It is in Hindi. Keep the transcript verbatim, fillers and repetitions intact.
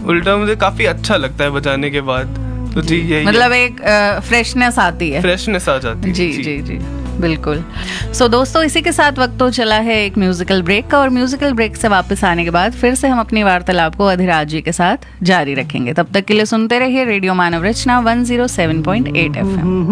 उल्टा मुझे काफी अच्छा लगता है बजाने के बाद। तो जी यही मतलब एक फ्रेशनेस आती है, फ्रेशनेस आ जाती है। जी जी जी, जी बिल्कुल। सो so, दोस्तों इसी के साथ वक्त तो चला है एक म्यूजिकल ब्रेक का, और म्यूजिकल ब्रेक से वापस आने के बाद फिर से हम अपनी वार्तालाप को अधिराज जी के साथ जारी रखेंगे। तब तक के लिए सुनते रहिए रेडियो मानव रचना one zero seven point eight F M.